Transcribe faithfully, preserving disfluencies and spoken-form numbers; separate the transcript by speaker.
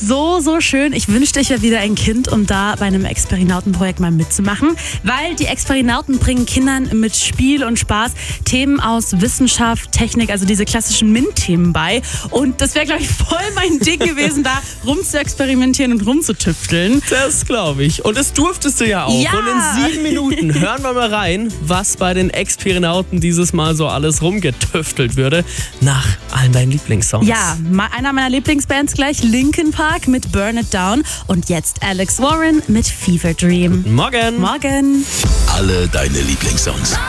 Speaker 1: so, so schön. Ich wünschte, ich wäre wieder ein Kind, um da bei einem Experinautenprojekt mal mitzumachen. Weil die Experinauten bringen Kindern mit Spiel und Spaß Themen aus Wissenschaft, Technik, also diese klassischen MINT-Themen bei. Und das wäre, glaube ich, voll mein Ding gewesen, da rum zu experimentieren und rumzutüfteln.
Speaker 2: Das glaube ich. Und das durftest du ja auch.
Speaker 1: Ja.
Speaker 2: Und in sieben Minuten hören wir mal rein, was bei den Experinauten dieses Mal so alles rumgetüftelt würde. Nach allen deinen Lieblingssongs.
Speaker 1: Ja, mal einer meiner Lieblingsbands gleich, Linkin Park mit Burn It Down. Und jetzt Alex Warren mit Fever Dream.
Speaker 2: Morgen.
Speaker 1: Morgen.
Speaker 3: Alle deine Lieblingssongs.